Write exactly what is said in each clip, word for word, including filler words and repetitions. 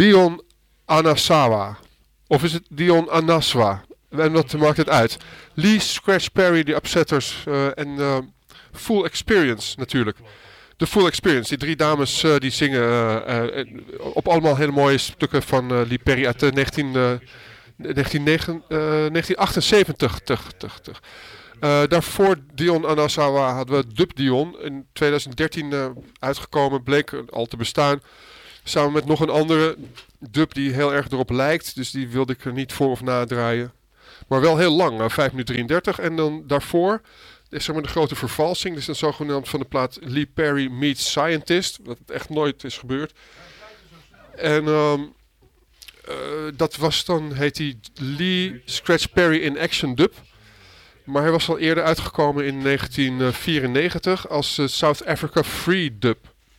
Dion Anasawa. Of is het Dion Anaswa? En wat maakt het uit? Lee Scratch Perry, de Upsetters uh, en uh, Full Experience natuurlijk. De Full Experience, die drie dames uh, die zingen uh, uh, op allemaal hele mooie stukken van uh, Lee Perry uit de negentien, uh, negentien achtenzeventig. Tug, tug, tug. Uh, daarvoor Dion Anasawa hadden we Dub Dion in twintig dertien uh, uitgekomen, bleek al te bestaan. Samen met nog een andere dub die heel erg erop lijkt, dus die wilde ik er niet voor of na draaien. Maar wel heel lang, uh, vijf minuten drieëndertig. En dan daarvoor is zeg maar de grote vervalsing, dus dan zogenaamd van de plaat Lee Perry Meets Scientist, wat echt nooit is gebeurd. En um, uh, dat was dan, heet hij Lee Scratch Perry in Action Dub. Maar hij was al eerder uitgekomen in negentien vierennegentig als uh, South Africa Free Dub.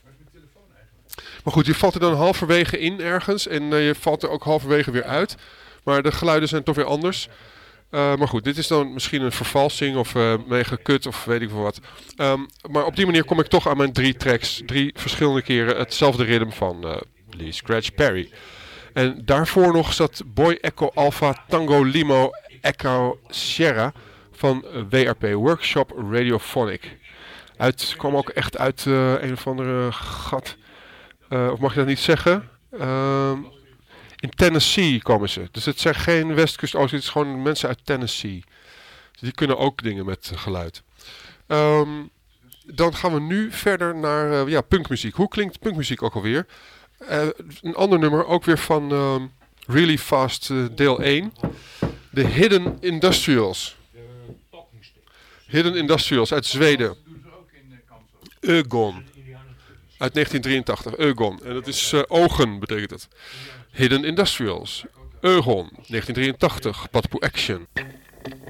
Maar goed, je valt er dan halverwege in ergens en uh, je valt er ook halverwege weer uit. Maar de geluiden zijn toch weer anders. Uh, maar goed, dit is dan misschien een vervalsing of uh, meegekut of weet ik veel wat. Um, maar op die manier kom ik toch aan mijn drie tracks. Drie verschillende keren hetzelfde ritme van uh, Lee Scratch Perry. En daarvoor nog zat Boy Echo Alpha Tango Limo Echo Sierra van W R P Workshop Radiophonic. Het kwam ook echt uit uh, een of andere gat. Uh, of mag je dat niet zeggen? Uh, in Tennessee komen ze. Dus het zijn geen Westkust Oost. Het is gewoon mensen uit Tennessee. Dus die kunnen ook dingen met geluid. Um, dan gaan we nu verder naar uh, ja, punkmuziek. Hoe klinkt punkmuziek ook alweer? Uh, een ander nummer, ook weer van uh, Really Fast uh, deel één. The Hidden Industrials. Hidden Industrials uit Zweden. Ögon. Uit negentien drieëntachtig. Ögon. En dat is uh, ogen betekent het. Hidden Industrials. Ögon. negentien drieëntachtig. Badpoe Action.